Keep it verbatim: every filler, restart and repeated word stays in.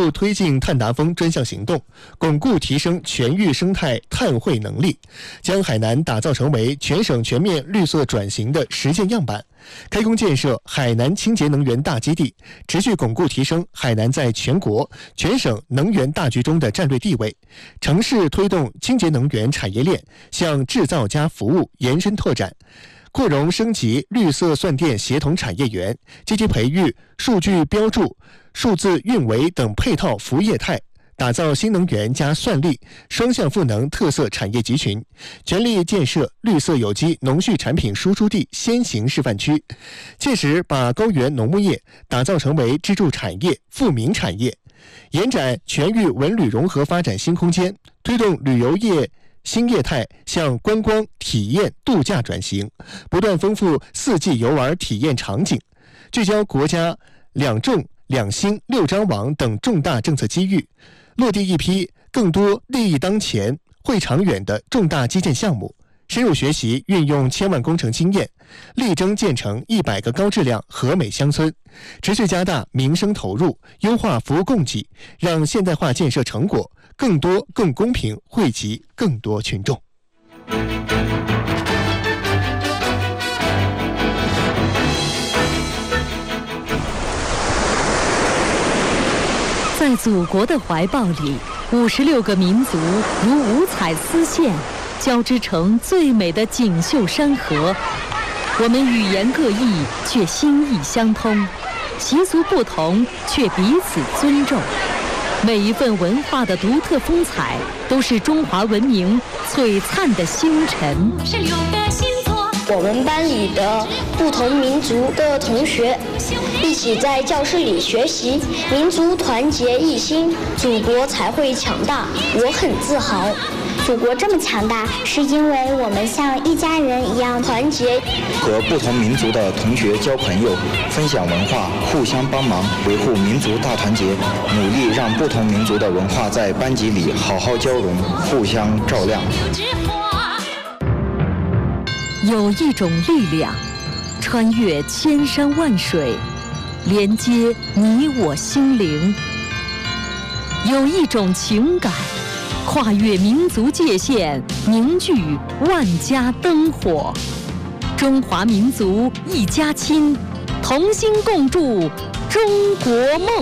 步推进碳达峰专项行动，巩固提升全域生态碳汇能力，将海南打造成为全省全面绿色转型的实践样板。开工建设海南清洁能源大基地，持续巩固提升海南在全国、全省能源大局中的战略地位，城市推动清洁能源产业链向制造加服务延伸拓展，扩容升级绿色算电协同产业园，积极培育数据标注、数字运维等配套服务业态，打造新能源加算力双向赋能特色产业集群，全力建设绿色有机农畜产品输出地先行示范区，切实把高原农牧业打造成为支柱产业、富民产业，延展全域文旅融合发展新空间，推动旅游业新业态向观光体验度假转型，不断丰富四季游玩体验场景，聚焦国家两重两新六张网等重大政策机遇，落地一批更多利益当前、会长远的重大基建项目，深入学习运用千万工程经验，力争建成一百个高质量和美乡村，持续加大民生投入，优化服务供给，让现代化建设成果更多更公平惠及更多群众。 在祖国的怀抱里，五十六个民族如五彩丝线，交织成最美的锦绣山河。我们语言各异，却心意相通；习俗不同，却彼此尊重。每一份文化的独特风采，都是中华文明璀璨的星辰。 是六个星座。 我们班里的不同民族的同学一起在教室里学习，民族团结一心，祖国才会强大。我很自豪。 祖国这么强大，是因为我们像一家人一样团结。 和不同民族的同学交朋友，分享文化，互相帮忙，维护民族大团结，努力让不同民族的文化在班级里好好交融，互相照亮。 有一种力量，穿越千山万水，连接你我心灵；有一种情感，跨越民族界限，凝聚万家灯火。中华民族一家亲，同心共筑中国梦。